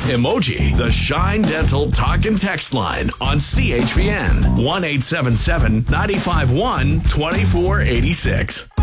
emoji. The Shine Dental Talk and Text line on CHVN 1-877-951-2486.